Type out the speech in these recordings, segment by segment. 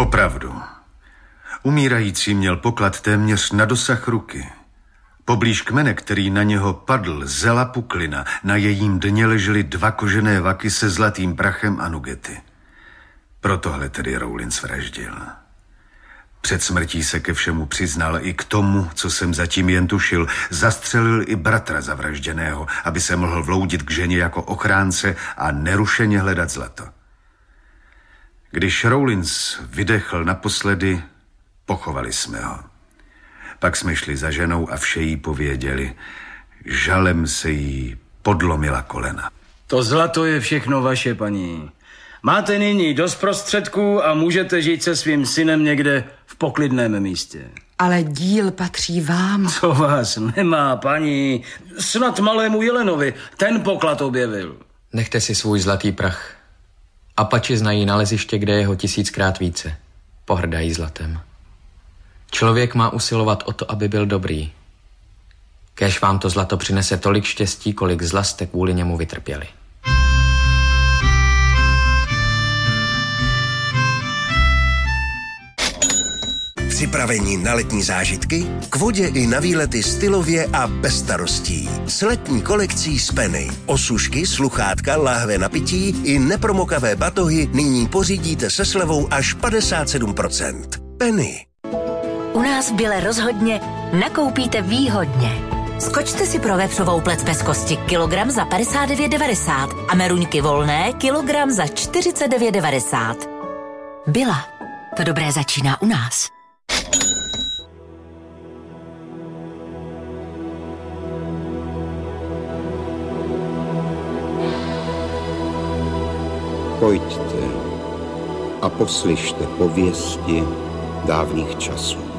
Opravdu. Umírající měl poklad téměř na dosah ruky. Poblíž kmene, který na něho padl, zela puklina. Na jejím dně ležely 2 kožené vaky se zlatým prachem a nugety. Protohle tedy Rawlins vraždil. Před smrtí se ke všemu přiznal, i k tomu, co jsem zatím jen tušil. Zastřelil i bratra zavražděného, aby se mohl vloudit k ženě jako ochránce a nerušeně hledat zlato. Když Rawlins vydechl naposledy, pochovali jsme ho. Pak jsme šli za ženou a vše jí pověděli. Žalem se jí podlomila kolena. To zlato je všechno vaše, paní. Máte nyní dost prostředků a můžete žít se svým synem někde v poklidném místě. Ale díl patří vám. Co vás nemá, paní? Snad malému Jelenovi. Ten poklad objevil. Nechte si svůj zlatý prach. Apači znají naleziště, kde je ho 1000krát více. Pohrdají zlatem. Člověk má usilovat o to, aby byl dobrý. Kéž vám to zlato přinese tolik štěstí, kolik zla jste kvůli němu vytrpěli. Připravení na letní zážitky? K vodě i na výlety stylově a bez starostí. S letní kolekcí z Penny. Osušky, sluchátka, láhve na pití i nepromokavé batohy nyní pořídíte se slevou až 57%. Penny. U nás v Bile rozhodně nakoupíte výhodně. Skočte si pro vepřovou plec bez kosti kilogram za 59,90 a meruňky volné kilogram za 49,90. Bila. To dobré začíná u nás. Pojďte a poslyšte pověsti dávných časů.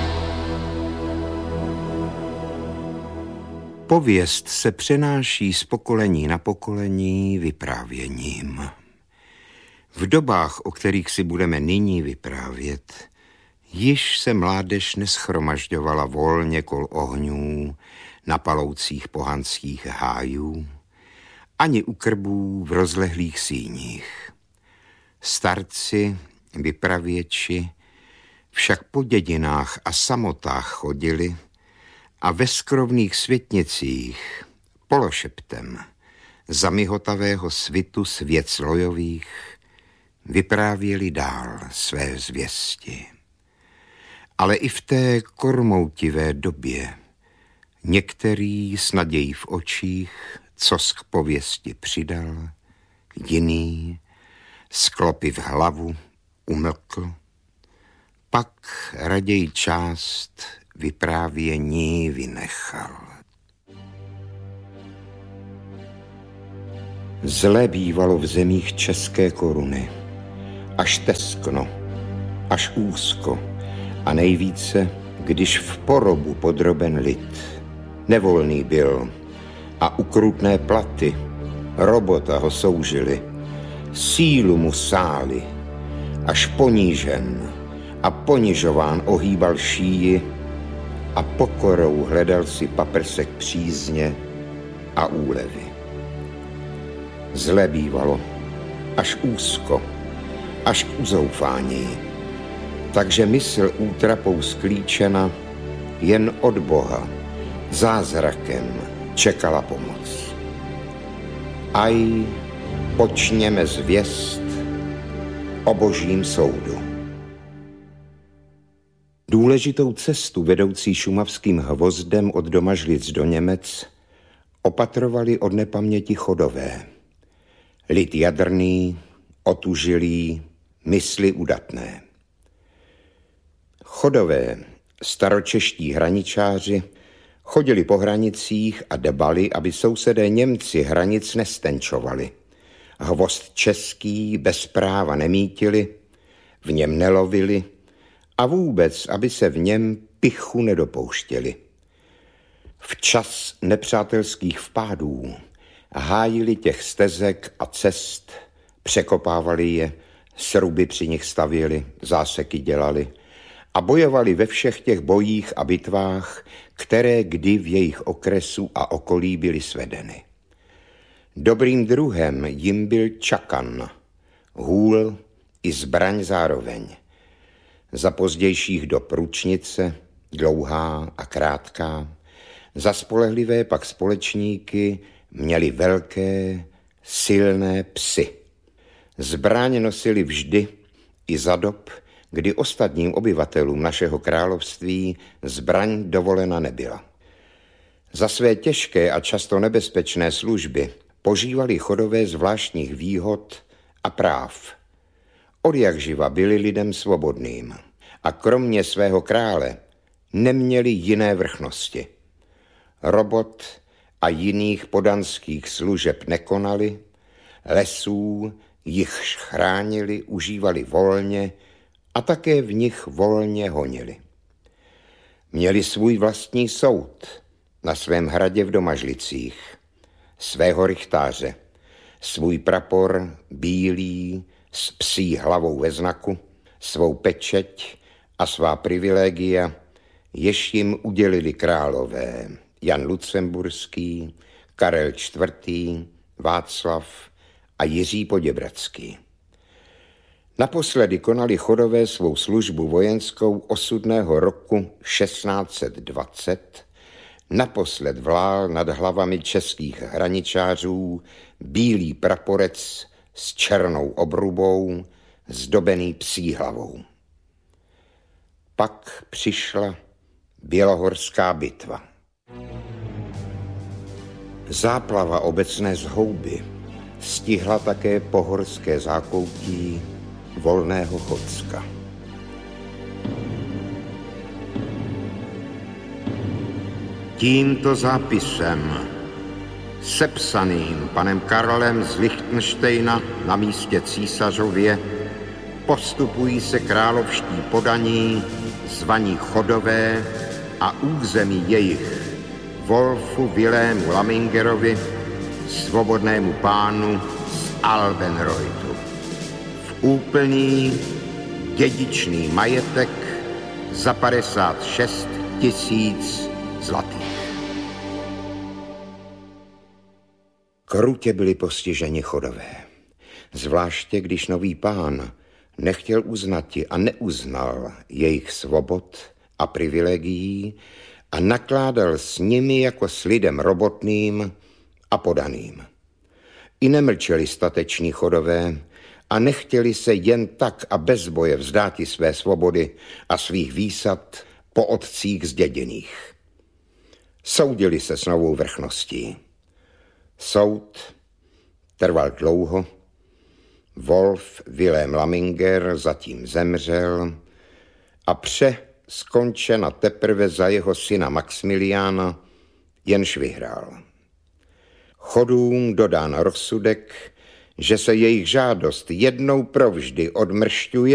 Pověst se přenáší z pokolení na pokolení vyprávěním. V dobách, o kterých si budeme nyní vyprávět, již se mládež neschromažďovala volně kol ohňů na paloucích pohanských hájů, ani u krbů v rozlehlých síních. Starci, vypravěči, však po dědinách a samotách chodili a ve skrovných světnicích pološeptem za mihotavého svitu svět slojových vyprávěli dál své zvěsti. Ale i v té kormoutivé době některý s nadějí v očích, cos k pověsti přidal, jiný, sklopy v hlavu, umlkl, pak raději část vyprávění vynechal. Zle bývalo v zemích české koruny, až teskno, až úzko a nejvíce, když v porobu podroben lid. Nevolný byl a ukrutné platy, robota ho soužili, sílu mu sáli, až ponížen a ponižován ohýbal šíji a pokorou hledal si paprsek přízně a úlevy. Zle bývalo, až úzko, až k uzoufání, takže mysl útrapou sklíčena jen od Boha, zázrakem čekala pomoc. Aj počněme zvěst o božím soudu. Důležitou cestu vedoucí šumavským Hvozdem od Domažlic do Němec opatrovali od nepaměti Chodové. Lid jadrný, otužilý, mysli udatné. Chodové, staročeští hraničáři, chodili po hranicích a dbali, aby sousedé Němci hranic nestenčovali. Hvozd český bez práva nemítili, v něm nelovili a vůbec, aby se v něm pichu nedopouštěli. Včas nepřátelských vpádů hájili těch stezek a cest, překopávali je, sruby při nich stavěli, záseky dělali a bojovali ve všech těch bojích a bitvách, které kdy v jejich okresu a okolí byly svedeny. Dobrým druhem jim byl čakan, hůl i zbraň zároveň. za pozdějších dob ručnice, dlouhá a krátká, za spolehlivé pak společníky měli velké, silné psy. Zbraň nosili vždy i za dob, kdy ostatním obyvatelům našeho království zbraň dovolena nebyla. Za své těžké a často nebezpečné služby požívali Chodové zvláštních výhod a práv. Odjakživa byli lidem svobodným a kromě svého krále neměli jiné vrchnosti. Robot a jiných podanských služeb nekonali, lesů jichž chránili, užívali volně a také v nich volně honili. Měli svůj vlastní soud na svém hradě v Domažlicích, svého rychtáře, svůj prapor bílý s psí hlavou ve znaku, svou pečeť a svá privilegia, jež jim udělili králové Jan Lucemburský, Karel IV., Václav a Jiří Poděbradský. Naposledy konali Chodové svou službu vojenskou osudného roku 1620, naposled vlál nad hlavami českých hraničářů bílý praporec s černou obrubou, zdobený psí hlavou. Pak přišla Bělohorská bitva. Záplava obecné zhouby stihla také pohorské zákoutí Volného Chocka. Tímto zápisem, sepsaným panem Karlem z Lichtenštejna na místě císařově, postupují se královští podaní, zvaní Chodové a území jejich Wolfu Vilému Lamingerovi, svobodnému pánu z Albenreutu, v úplný dědičný majetek za 56 000 zlatých. Krutě byli postiženi Chodové, zvláště když nový pán nechtěl uznati a neuznal jejich svobod a privilegií a nakládal s nimi jako s lidem robotným a podaným. I nemlčeli stateční Chodové a nechtěli se jen tak a bez boje vzdáti své svobody a svých výsad po otcích zděděných. Soudili se s novou vrchností. Soud trval dlouho, Wolf Vilém Laminger zatím zemřel a pře skončena teprve za jeho syna Maxmiliána, jenž vyhrál. Chodům dodán rozsudek, že se jejich žádost jednou provždy odmršťuje